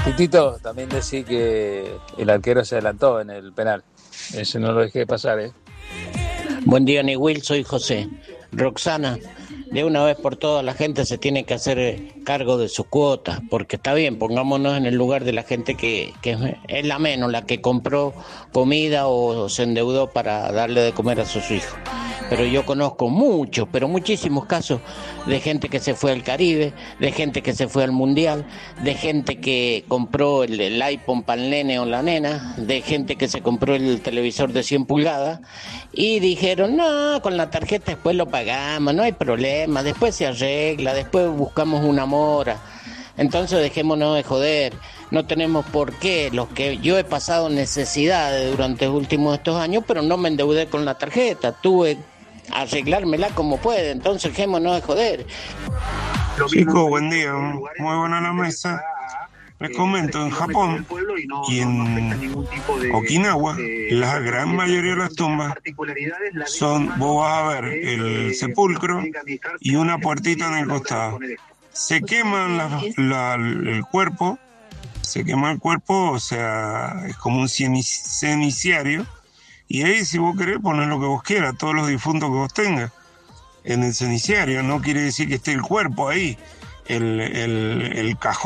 Titito, también decía que el arquero se adelantó en el penal. Ese no lo dejé pasar, ¿eh? Buen día, Niwil, soy José. Roxana, de una vez por todas la gente se tiene que hacer cargo de sus cuotas, porque está bien, pongámonos en el lugar de la gente que es la menos, la que compró comida o se endeudó para darle de comer a sus hijos. Pero yo conozco muchos, pero muchísimos casos de gente que se fue al Caribe, de gente que se fue al Mundial, de gente que compró el iPhone para el nene o la nena, de gente que se compró el televisor de 100 pulgadas y dijeron, no, con la tarjeta después lo pagamos, no hay problema, después se arregla, después buscamos una mora. Entonces dejémonos de joder, no tenemos por qué, los que yo he pasado necesidades durante los últimos estos años, pero no me endeudé con la tarjeta, tuve arreglármela como puede, entonces dejémonos de joder. Chicos, buen día, muy buena la mesa. Les comento, en Japón y en Okinawa, la gran mayoría de las tumbas son, vos vas a ver el sepulcro y una puertita en el costado. Se queman el cuerpo, o sea, es como un ceniciario, y ahí si vos querés poner lo que vos quieras, todos los difuntos que vos tengas en el ceniciario, no quiere decir que esté el cuerpo ahí, el cajón